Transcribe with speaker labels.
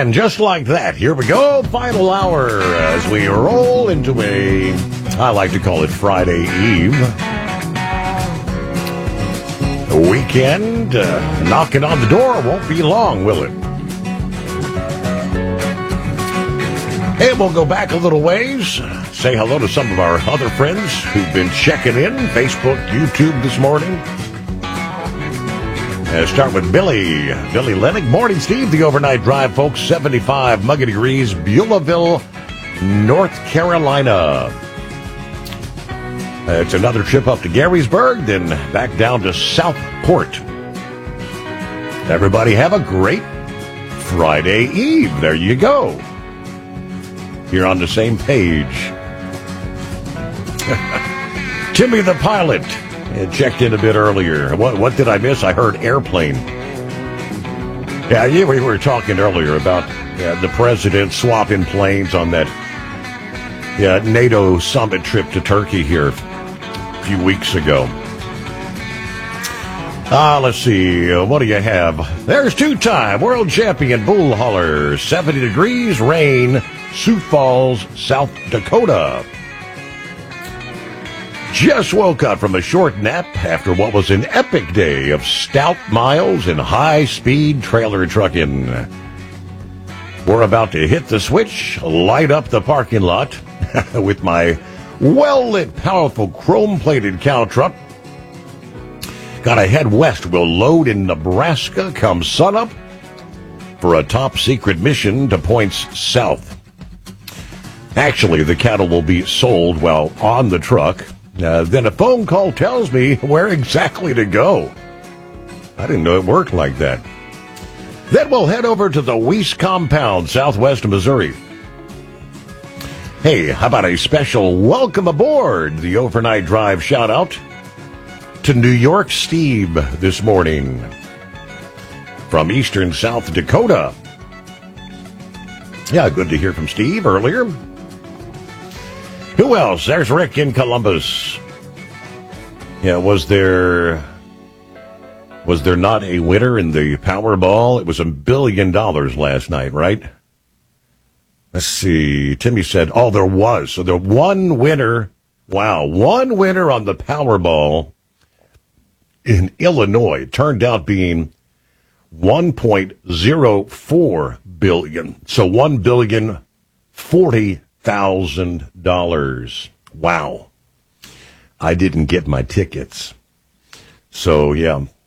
Speaker 1: And just like that, here we go, final hour as we roll into I like to call it Friday Eve. The weekend knocking on the door won't be long, will it? Hey, we'll go back a little ways, say hello to some of our other friends who've been checking in, Facebook, YouTube this morning. Start with Billy Lennox. Morning, Steve. The overnight drive, folks. 75 muggy degrees, Beulahville, North Carolina. It's another trip up to Garysburg, then back down to Southport. Everybody have a great Friday Eve. There you go. You're on the same page. Timmy the pilot. Checked in a bit earlier. What did I miss? I heard airplane. Yeah, we were talking earlier about the president swapping planes on that NATO summit trip to Turkey here a few weeks ago. Let's see. What do you have? There's two-time world champion bull hauler. 70 degrees, rain, Sioux Falls, South Dakota. Just woke up from a short nap after what was an epic day of stout miles and high-speed trailer trucking. We're about to hit the switch, light up the parking lot with my well-lit, powerful, chrome-plated cow truck. Gotta head west. We'll load in Nebraska come sunup for a top-secret mission to points south. Actually, the cattle will be sold while on the truck. Then a phone call tells me where exactly to go. I didn't know it worked like that. Then we'll head over to the Weiss compound, southwest of Missouri. Hey, how about a special welcome aboard the overnight drive shout out to New York Steve this morning from eastern South Dakota. Yeah, good to hear from Steve earlier. Who else? There's Rick in Columbus. Yeah, was there not a winner in the Powerball? It was $1 billion last night, right? Let's see. Timmy said, there was. So the one winner, one winner on the Powerball in Illinois turned out being $1.04 billion. So $1,040,000. Wow. I didn't get my tickets. So, yeah,